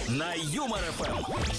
на Юмор ФМ.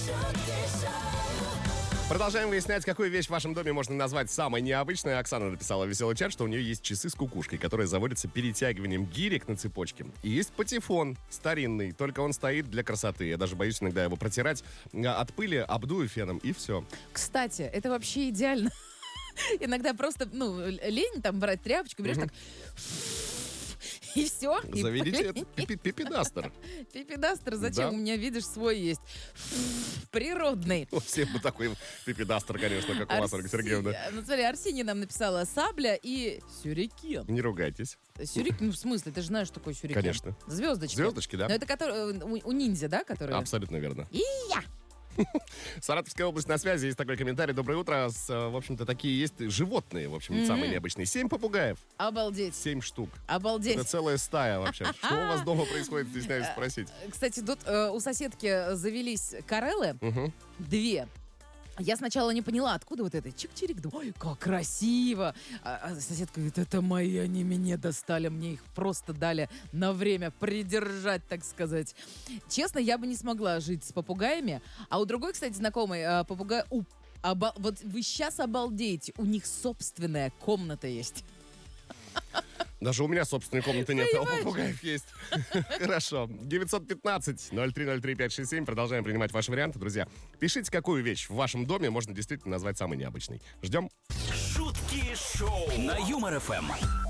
Продолжаем выяснять, какую вещь в вашем доме можно назвать самой необычной. Оксана написала в веселый чат, что у нее есть часы с кукушкой, которые заводятся перетягиванием гирек на цепочке. И есть патефон старинный, только он стоит для красоты. Я даже боюсь иногда его протирать от пыли, обдую феном, и все. Кстати, это вообще идеально. Иногда просто, лень там брать тряпочку, берешь так... И все. Заведите пипидастер. Пипидастер, зачем? Да. У меня, видишь, свой есть. Природный. Всем бы такой пипидастер, конечно, как у вас, Ольга Сергеевна. Ну, смотри, Арсений нам написала сабля и сюрикен. Не ругайтесь. Сюрикен, в смысле? Ты же знаешь, что такое сюрикен? Конечно. Звездочки. Звездочки, да. Но это который у ниндзя, да? Которые... Абсолютно верно. И я. Саратовская область на связи. Есть такой комментарий. Доброе утро. В общем-то, такие есть животные, в общем, самые необычные. 7 попугаев. Обалдеть. 7 штук. Обалдеть. Это целая стая вообще. Что у вас дома происходит, стесняюсь спросить. Кстати, тут у соседки завелись карелы. 2. Я сначала не поняла, откуда вот это чик-чирик. Думаю, ой, как красиво. А соседка говорит, это мои, они меня достали. Мне их просто дали на время придержать, так сказать. Честно, я бы не смогла жить с попугаями. А у другой, кстати, знакомый попугай... Вот вы сейчас обалдеете. У них собственная комната есть. Даже у меня собственной комнаты нет, а у попугаев есть. Хорошо. 915-0303-567. Продолжаем принимать ваши варианты, друзья. Пишите, какую вещь в вашем доме можно действительно назвать самой необычной. Ждем. Шутки шоу на Юмор ФМ.